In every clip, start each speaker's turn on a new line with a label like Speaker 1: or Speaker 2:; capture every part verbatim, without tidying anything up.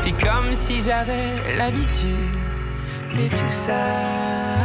Speaker 1: Puis comme si j'avais l'habitude de tout ça.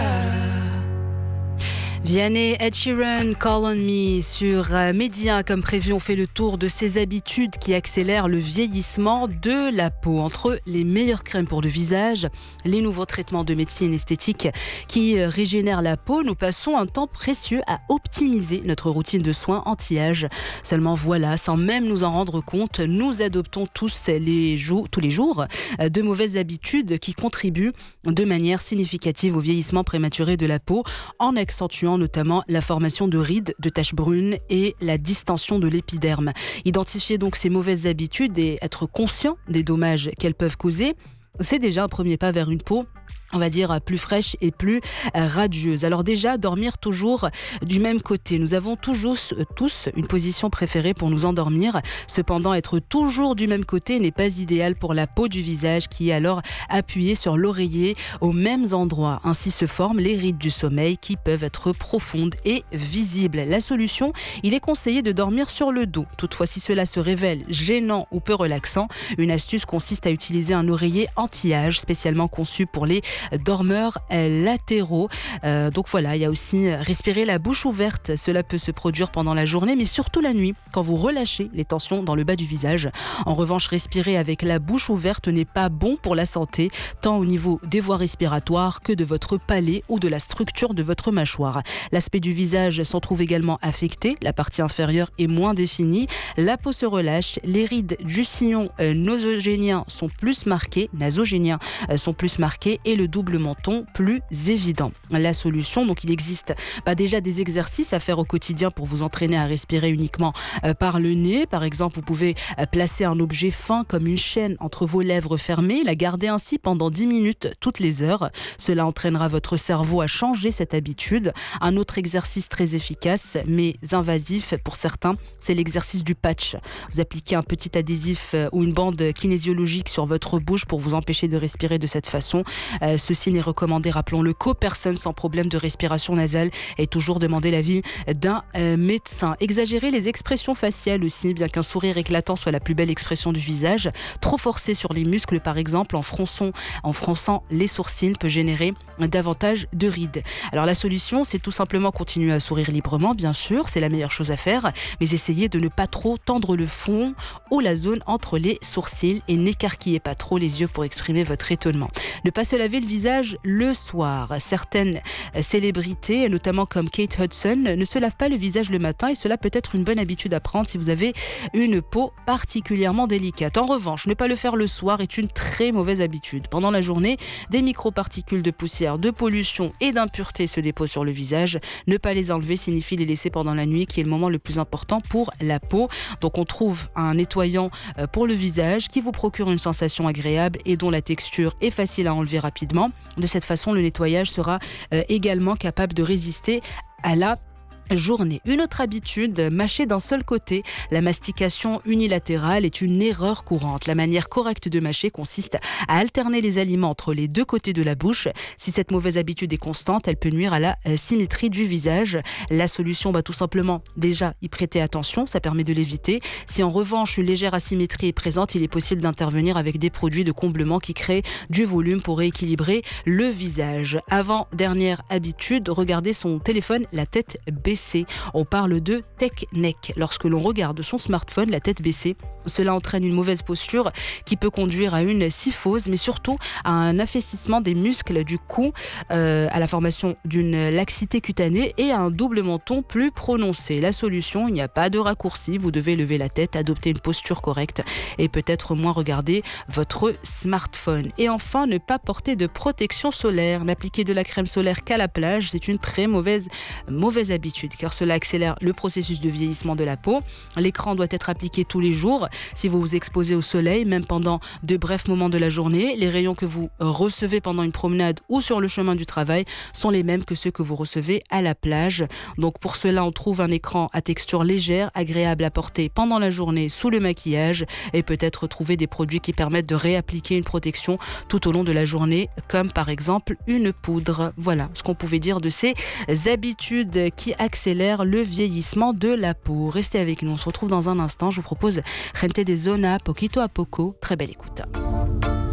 Speaker 2: Vianney, Ed Sheeran, Call on Me sur Média. Comme prévu, on fait le tour de ces habitudes qui accélèrent le vieillissement de la peau. Entre les meilleures crèmes pour le visage, les nouveaux traitements de médecine esthétique qui régénèrent la peau, nous passons un temps précieux à optimiser notre routine de soins anti-âge. Seulement voilà, sans même nous en rendre compte, nous adoptons tous les jours, tous les jours de mauvaises habitudes qui contribuent de manière significative au vieillissement prématuré de la peau, en accentuant notamment la formation de rides, de taches brunes et la distension de l'épiderme. Identifier donc ces mauvaises habitudes et être conscient des dommages qu'elles peuvent causer, c'est déjà un premier pas vers une peau, on va dire, plus fraîche et plus radieuse. Alors déjà, dormir toujours du même côté. Nous avons toujours, tous une position préférée pour nous endormir. Cependant, être toujours du même côté n'est pas idéal pour la peau du visage qui est alors appuyée sur l'oreiller aux mêmes endroits. Ainsi se forment les rides du sommeil qui peuvent être profondes et visibles. La solution, il est conseillé de dormir sur le dos. Toutefois, si cela se révèle gênant ou peu relaxant, une astuce consiste à utiliser un oreiller anti-âge spécialement conçu pour les dormeurs latéraux. Euh, donc voilà, il y a aussi respirer la bouche ouverte. Cela peut se produire pendant la journée, mais surtout la nuit, quand vous relâchez les tensions dans le bas du visage. En revanche, respirer avec la bouche ouverte n'est pas bon pour la santé, tant au niveau des voies respiratoires que de votre palais ou de la structure de votre mâchoire. L'aspect du visage s'en trouve également affecté. La partie inférieure est moins définie. La peau se relâche. Les rides du sillon euh, nasogénien sont plus marquées, nasogéniens euh, sont plus marquées et le double menton plus évident. La solution, donc il existe bah, déjà des exercices à faire au quotidien pour vous entraîner à respirer uniquement euh, par le nez. Par exemple, vous pouvez euh, placer un objet fin comme une chaîne entre vos lèvres fermées, la garder ainsi pendant dix minutes toutes les heures. Cela entraînera votre cerveau à changer cette habitude. Un autre exercice très efficace mais invasif pour certains, c'est l'exercice du patch. Vous appliquez un petit adhésif euh, ou une bande kinésiologique sur votre bouche pour vous empêcher de respirer de cette façon. Euh, ceci n'est recommandé, rappelons-le, qu'aux personnes sans problème de respiration nasale et toujours demander l'avis d'un euh, médecin. Exagérer les expressions faciales aussi, bien qu'un sourire éclatant soit la plus belle expression du visage. Trop forcer sur les muscles, par exemple, en fronçant, en fronçant les sourcils peut générer davantage de rides. Alors la solution, c'est tout simplement continuer à sourire librement, bien sûr, c'est la meilleure chose à faire, mais essayez de ne pas trop tendre le front ou la zone entre les sourcils et n'écarquillez pas trop les yeux pour exprimer votre étonnement. Ne pas se laver le visage le soir. Certaines célébrités, notamment comme Kate Hudson, ne se lavent pas le visage le matin et cela peut être une bonne habitude à prendre si vous avez une peau particulièrement délicate. En revanche, ne pas le faire le soir est une très mauvaise habitude. Pendant la journée, des microparticules de poussière, de pollution et d'impureté se déposent sur le visage. Ne pas les enlever signifie les laisser pendant la nuit qui est le moment le plus important pour la peau. Donc on trouve un nettoyant pour le visage qui vous procure une sensation agréable et dont la texture est facile à enlever rapidement. De cette façon, le nettoyage sera euh, également capable de résister à la journée. Une autre habitude, mâcher d'un seul côté. La mastication unilatérale est une erreur courante. La manière correcte de mâcher consiste à alterner les aliments entre les deux côtés de la bouche. Si cette mauvaise habitude est constante, elle peut nuire à la symétrie du visage. La solution va tout simplement déjà y prêter attention, ça permet de l'éviter. Si en revanche une légère asymétrie est présente, il est possible d'intervenir avec des produits de comblement qui créent du volume pour rééquilibrer le visage. Avant dernière habitude, regarder son téléphone la tête baissée. On parle de tech neck. Lorsque l'on regarde son smartphone la tête baissée, cela entraîne une mauvaise posture qui peut conduire à une syphose, mais surtout à un affaississement des muscles du cou, euh, à la formation d'une laxité cutanée et à un double menton plus prononcé. La solution, il n'y a pas de raccourci. Vous devez lever la tête, adopter une posture correcte et peut-être moins regarder votre smartphone. Et enfin, ne pas porter de protection solaire. N'appliquer de la crème solaire qu'à la plage, c'est une très mauvaise, mauvaise habitude, car cela accélère le processus de vieillissement de la peau. L'écran doit être appliqué tous les jours. Si vous vous exposez au soleil, même pendant de brefs moments de la journée, les rayons que vous recevez pendant une promenade ou sur le chemin du travail sont les mêmes que ceux que vous recevez à la plage. Donc pour cela, on trouve un écran à texture légère, agréable à porter pendant la journée sous le maquillage et peut-être trouver des produits qui permettent de réappliquer une protection tout au long de la journée, comme par exemple une poudre. Voilà ce qu'on pouvait dire de ces habitudes qui accélère le vieillissement de la peau. Restez avec nous, on se retrouve dans un instant. Je vous propose Gente de Zona, Poquito a Poco. Très belle écoute.